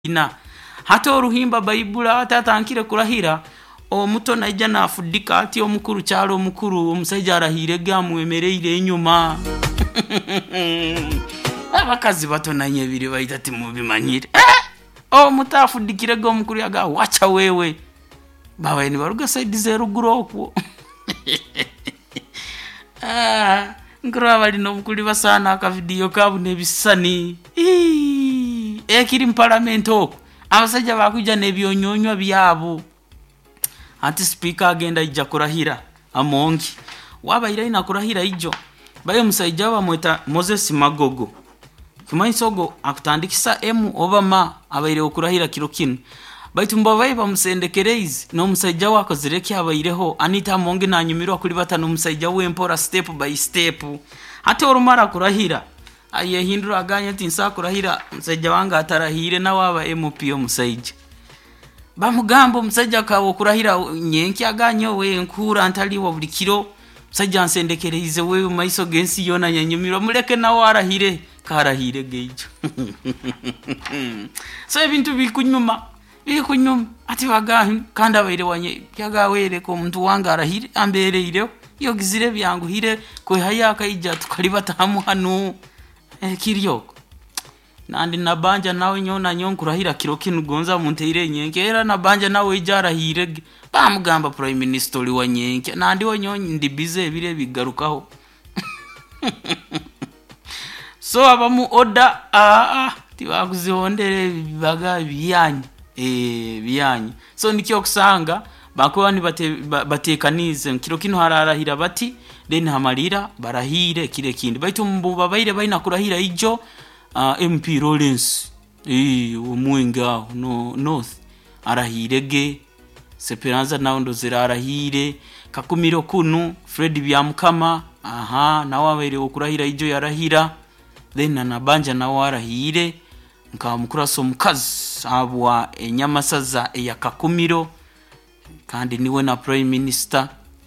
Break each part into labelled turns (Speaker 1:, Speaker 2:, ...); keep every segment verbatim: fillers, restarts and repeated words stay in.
Speaker 1: ina hata oruhimba bayibula atatankire kurahira omuto najja nafudika ati omukuru cyaro omukuru omusajja arahire gamwemereire inyuma abakazi bato nanye biri bayita ati mubimanyire eh o mutafudikire go omukuru yaga wacha wewe baba ni baruga side zero group ah ngura bali no mukuri basana aka video kabu nebisani ekiri mu parliament oko abasajja bakuja nebyonyonywa byabo ati speaker agenda ijja kurahira amongi wabayira ina kurahira ijo baye musajja bamweta Moses Magogo kumanyisogo akutandikisa M Obama abayire okurahira kiro kino baitumba baye bamusendekereze no musajja wakozereki abayireho Anita Monge nanyumirwa kuri batano musajja wempora step by step ate orumara kurahira aye hindura aganya tinsa kurahira musajja wanga atarahire na waba M P omusajja bamugambo musajja kawo kurahira nyenki aganyo we nkura ntaliwa bulikiro musajja nsendekereze we maiso gensi yona nyanyumirwa muleke na warahire karahire gejo so ebintu bikunyuma bikunyuma ati baga kanda bayire wanye yagawere ko muntu wanga arahire ambereire yo gizire byangu hire ko hayaka ija tukalibata hamu hano eh kiriyoko nandi nabanja nawe nyona nyonkurahira kiro kinu gonza munteire nyenke era nabanja nawe ijarahire bamugamba prime minister wa nyenke nandi wonyonyi ndi bize bire bigarukaho so abamu oda ah ah tibakuzihondere bibaga byanyi eh byanyi so nikyo kusanga bakobani bate batekanize kiro kino hararahira bati then hamarira barahire kire kindi baitu mbuba bayire bayina kurahira ijo uh, M P Lawrence eh omwenga no north arahirege Seperanza naundo zirarahire kakumiro kunu Fred byamukama aha nawe abere okurahira ijo yarahira then anabanja nawe arahire nkamukuraso mukazi abwa enyamasaza eya kakumiro kandi niwe na prime minister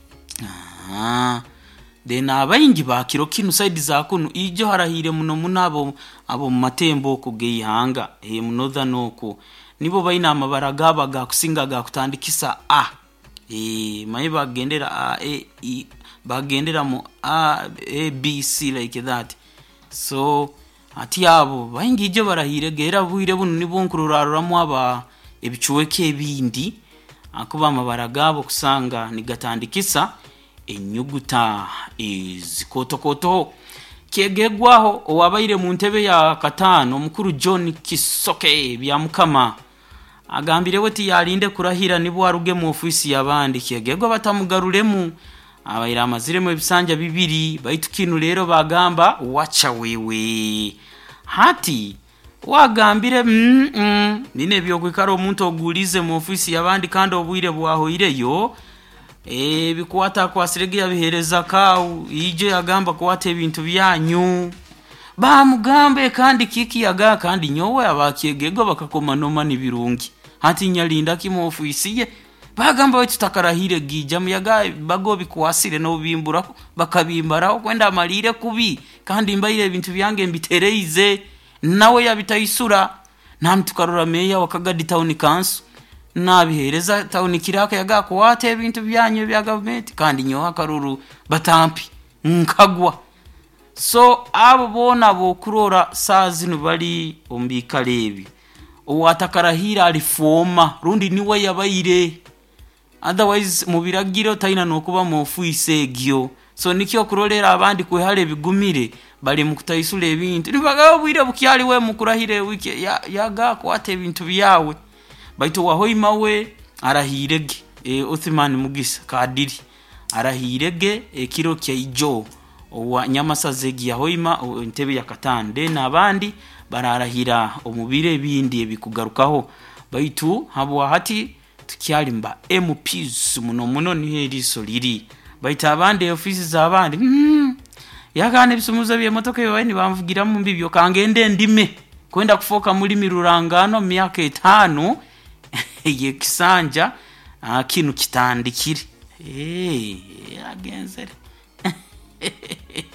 Speaker 1: aha then abayingi bakiro kinu side za kunu ijo harahire muno munabo abo matembo kugeyihanga e munoza noko nibo bayina amabaraga baga kusinga ga kutandikisa a e maye bagendera a e I bagendera mu a a b c like that so ati abo bayingi ijo barahire gera buire bunu nibonkururaramo aba ebicuweke bindi akuba amabaraga abo kusanga nigatandikisa enyuguta izikotokoto kegegwaho owabayire mu ntebe ya katano mukuru John Kisoke byamukama agambire weti yalinde kurahira nibo aruge mu ofisi yabandi kegegwa batamugaruremu abayira amaziremo ebisanja bibiri baitukinu lero bagamba wacha wewe hati wagambire mm, mm, nine byo kwikara omuntu ogulize mu ofisi yabandi kandi obwire bwahoireyo eh bikwata kwa siregia bihereza kawu ije yagamba kwate ibintu byanyu bamugambe kandi kiki yaga kandi nyowe abakiyegego bakakoma noma nibirungi hati nyalinda kimu ofisi ye bagamba we tutakarahire gija muyaga bago bikwasire no bimbura bakabimbara kwenda amarire kubi kandi mbayire ibintu byange mbitereize nawe yabitayisura namtukarura meya wakagadi town council nabihereza town kiraka yaga kwate ibintu byanyu bya government kandi nyo akaruru batampi nkagwa so abo bona bo kurora sazinu bali ombikalebi owatakarahira alifoma rundi niwe yabayire otherwise mubiragiro taina nokuba mu office gyo so nikyo kurolera abandi kwehale bigumire bali mukutayisula ebintu nibaga bwire bukyali we mukurahire wiki ya, yaga kwate ibintu byawe baito wahoima we arahirege e Uthman Mugisa kadiri arahirege e kiro kya ijo owa nyamasazegi yahoima ntebe ya katande nabandi bararahira omubire bindi ebikugarukaho baitu habwa hati tukyali mba M Ps muno muno ni heriso liri baita abandi offices zabandi mm, yakane bisumuza bye motoka yoni bamvugira mu mbibyo kangende ndime kwenda kufoka muri mirurangano myaka etano ye kisanja akinu kitandikire eh agenzere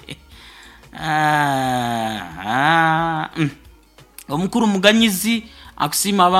Speaker 1: ah ah omukuru muganyizi akusima